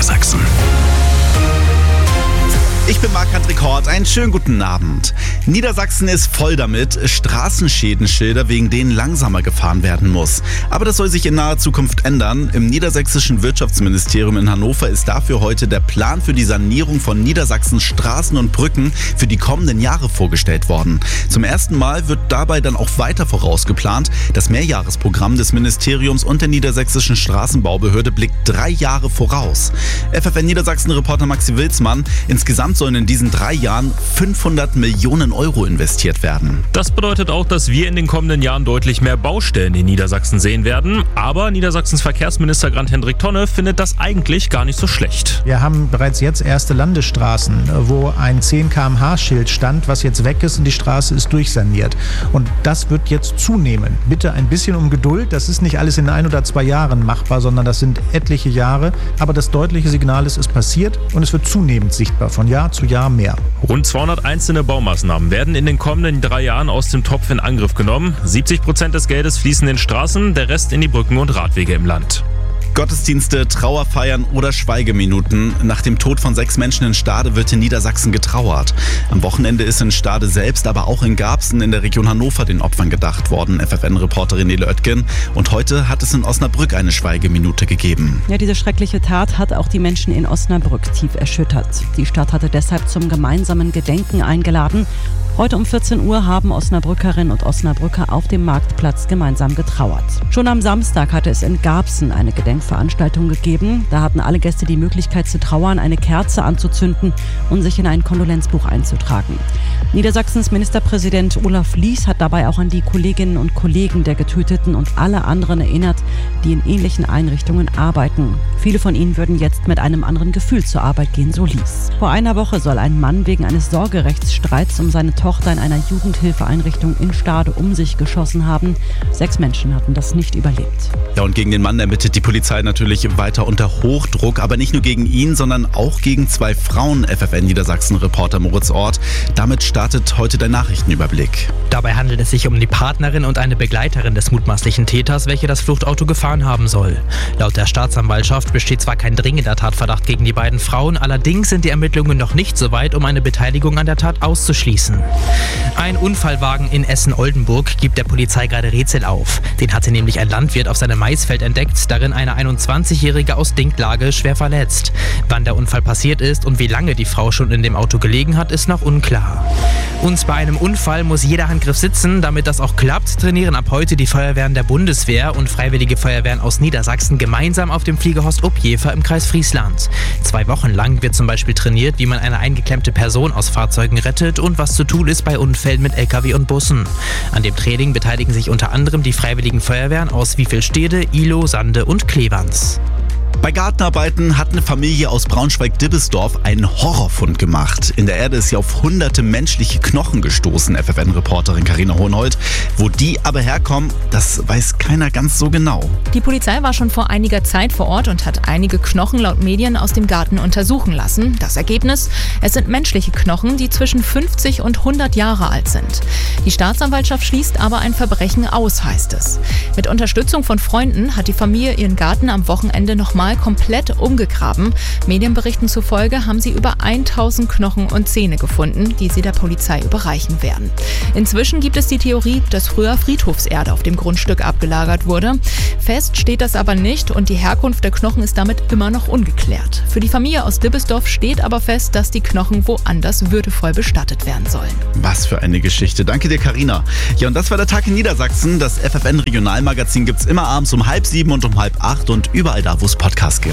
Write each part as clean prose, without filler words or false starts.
Niedersachsen. Ich bin Marc-André Kort, einen schönen guten Abend. Niedersachsen ist voll damit, Straßenschädenschilder, wegen denen langsamer gefahren werden muss. Aber das soll sich in naher Zukunft ändern. Im niedersächsischen Wirtschaftsministerium in Hannover ist dafür heute der Plan für die Sanierung von Niedersachsens Straßen und Brücken für die kommenden Jahre vorgestellt worden. Zum ersten Mal wird dabei dann auch weiter vorausgeplant. Das Mehrjahresprogramm des Ministeriums und der niedersächsischen Straßenbaubehörde blickt 3 Jahre voraus. FFN Niedersachsen-Reporter Maxi Wilsmann, insgesamt sollen in diesen 3 Jahren 500 Millionen Euro investiert werden. Das bedeutet auch, dass wir in den kommenden Jahren deutlich mehr Baustellen in Niedersachsen sehen werden. Aber Niedersachsens Verkehrsminister Grant-Hendrik Tonne findet das eigentlich gar nicht so schlecht. Wir haben bereits jetzt erste Landesstraßen, wo ein 10 km/h-Schild stand, was jetzt weg ist und die Straße ist durchsaniert. Und das wird jetzt zunehmen. Bitte ein bisschen um Geduld. Das ist nicht alles in 1 oder 2 Jahren machbar, sondern das sind etliche Jahre. Aber das deutliche Signal ist, es passiert und es wird zunehmend sichtbar, von Jahr zu Jahr mehr. Rund 200 einzelne Baumaßnahmen werden in den kommenden 3 Jahren aus dem Topf in Angriff genommen. 70% des Geldes fließen in Straßen, der Rest in die Brücken und Radwege im Land. Gottesdienste, Trauerfeiern oder Schweigeminuten. Nach dem Tod von 6 Menschen in Stade wird in Niedersachsen getrauert. Am Wochenende ist in Stade selbst, aber auch in Garbsen in der Region Hannover den Opfern gedacht worden, FFN-Reporterin Nele Oetgen. Und heute hat es in Osnabrück eine Schweigeminute gegeben. Ja, diese schreckliche Tat hat auch die Menschen in Osnabrück tief erschüttert. Die Stadt hatte deshalb zum gemeinsamen Gedenken eingeladen. Heute um 14 Uhr haben Osnabrückerinnen und Osnabrücker auf dem Marktplatz gemeinsam getrauert. Schon am Samstag hatte es in Garbsen eine Gedenkveranstaltung gegeben. Da hatten alle Gäste die Möglichkeit zu trauern, eine Kerze anzuzünden und sich in ein Kondolenzbuch einzutragen. Niedersachsens Ministerpräsident Olaf Lies hat dabei auch an die Kolleginnen und Kollegen der Getöteten und alle anderen erinnert, die in ähnlichen Einrichtungen arbeiten. Viele von ihnen würden jetzt mit einem anderen Gefühl zur Arbeit gehen, so Lies. Vor einer Woche soll ein Mann wegen eines Sorgerechtsstreits um seine Tochter in einer Jugendhilfeeinrichtung in Stade um sich geschossen haben. 6 Menschen hatten das nicht überlebt. Ja, und gegen den Mann ermittelt die Polizei natürlich weiter unter Hochdruck, aber nicht nur gegen ihn, sondern auch gegen 2 Frauen, FFN Niedersachsen-Reporter Moritz Ort. Damit startet heute der Nachrichtenüberblick. Dabei handelt es sich um die Partnerin und eine Begleiterin des mutmaßlichen Täters, welche das Fluchtauto gefahren haben soll. Laut der Staatsanwaltschaft besteht zwar kein dringender Tatverdacht gegen die beiden Frauen, allerdings sind die Ermittlungen noch nicht so weit, um eine Beteiligung an der Tat auszuschließen. Ein Unfallwagen in Essen-Oldenburg gibt der Polizei gerade Rätsel auf. Den hatte nämlich ein Landwirt auf seinem Maisfeld entdeckt, darin eine 21-Jährige aus Dinklage schwer verletzt. Wann der Unfall passiert ist und wie lange die Frau schon in dem Auto gelegen hat, ist noch unklar. Und bei einem Unfall muss jeder Handgriff sitzen. Damit das auch klappt, trainieren ab heute die Feuerwehren der Bundeswehr und Freiwillige Feuerwehren aus Niedersachsen gemeinsam auf dem Fliegerhorst Uppjever im Kreis Friesland. 2 Wochen lang wird zum Beispiel trainiert, wie man eine eingeklemmte Person aus Fahrzeugen rettet und was zu tun ist bei Unfällen mit LKW und Bussen. An dem Training beteiligen sich unter anderem die Freiwilligen Feuerwehren aus Wiefelstede, Ihlow, Sande und Klevans. Bei Gartenarbeiten hat eine Familie aus Braunschweig-Dibbesdorf einen Horrorfund gemacht. In der Erde ist sie auf hunderte menschliche Knochen gestoßen, FFN-Reporterin Carina Hohenhold. Wo die aber herkommen, das weiß keiner ganz so genau. Die Polizei war schon vor einiger Zeit vor Ort und hat einige Knochen laut Medien aus dem Garten untersuchen lassen. Das Ergebnis? Es sind menschliche Knochen, die zwischen 50 und 100 Jahre alt sind. Die Staatsanwaltschaft schließt aber ein Verbrechen aus, heißt es. Mit Unterstützung von Freunden hat die Familie ihren Garten am Wochenende nochmal komplett umgegraben. Medienberichten zufolge haben sie über 1000 Knochen und Zähne gefunden, die sie der Polizei überreichen werden. Inzwischen gibt es die Theorie, dass früher Friedhofserde auf dem Grundstück abgelagert wurde. Fest steht das aber nicht und die Herkunft der Knochen ist damit immer noch ungeklärt. Für die Familie aus Dibbesdorf steht aber fest, dass die Knochen woanders würdevoll bestattet werden sollen. Was für eine Geschichte. Danke dir, Carina. Ja, und das war der Tag in Niedersachsen. Das FFN Regionalmagazin gibt's immer abends um 6:30 und um 7:30 und überall da, wo es Podcasts gibt.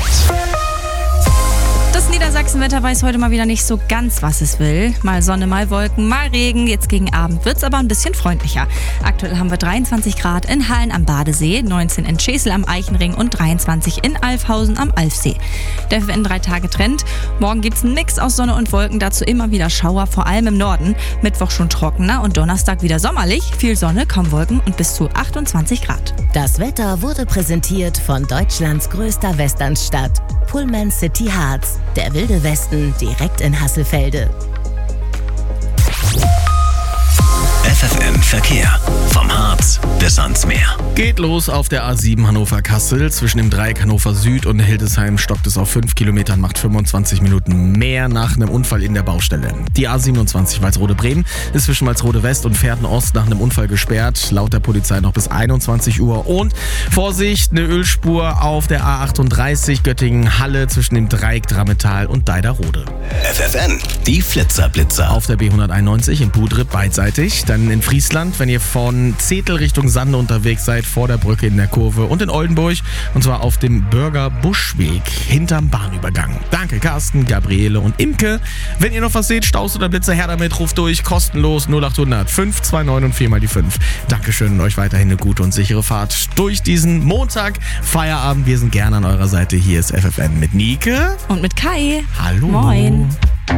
Das Niedersachsen-Wetter weiß heute mal wieder nicht so ganz, was es will. Mal Sonne, mal Wolken, mal Regen. Jetzt gegen Abend wird es aber ein bisschen freundlicher. Aktuell haben wir 23 Grad in Hallen am Badesee, 19 in Schesel am Eichenring und 23 in Alfhausen am Alfsee. Der FFN 3-Tage-Trend. Morgen gibt es einen Mix aus Sonne und Wolken, dazu immer wieder Schauer, vor allem im Norden. Mittwoch schon trockener und Donnerstag wieder sommerlich. Viel Sonne, kaum Wolken und bis zu 28 Grad. Das Wetter wurde präsentiert von Deutschlands größter Westernstadt, Pullman City Harz. Der wilde Westen direkt in Hasselfelde. FFN Verkehr vom Harz bis ans Meer. Geht los auf der A7 Hannover-Kassel. Zwischen dem Dreieck Hannover Süd und Hildesheim stockt es auf 5 Kilometern, macht 25 Minuten mehr nach einem Unfall in der Baustelle. Die A27 Walsrode-Bremen ist zwischen Walsrode West und Pferden-Ost nach einem Unfall gesperrt. Laut der Polizei noch bis 21 Uhr. Und Vorsicht, eine Ölspur auf der A38 Göttingen-Halle zwischen dem Dreieck Drammetal und Deiderode. FFN, die Flitzer-Blitzer. Auf der B191 in Budrip beidseitig. Dann in Friesland, wenn ihr von Zetel Richtung Sande unterwegs seid, vor der Brücke in der Kurve. Und in Oldenburg, und zwar auf dem Bürger Buschweg hinterm Bahnübergang. Danke Carsten, Gabriele und Imke. Wenn ihr noch was seht, Staus oder Blitzer, her damit, ruft durch, kostenlos 0800 529 und 4 mal die 5. Dankeschön und euch weiterhin eine gute und sichere Fahrt durch diesen Montag. Feierabend, wir sind gerne an eurer Seite. Hier ist FFN mit Nike. Und mit Kai. Hallo. Moin.